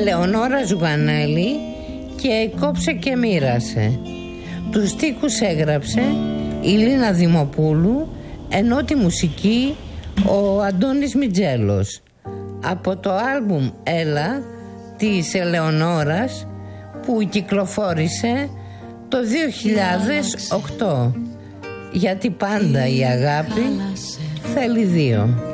Ελεονόρα Ζουγανέλη και κόψε και μοίρασε. Τους στίχους έγραψε η Λίνα Δημοπούλου, ενώ τη μουσική ο Αντώνης Μιτζέλος. Από το άλμπουμ Έλα της Ελεονόρας που κυκλοφόρησε το 2008. Γιατί πάντα η αγάπη θέλει δύο.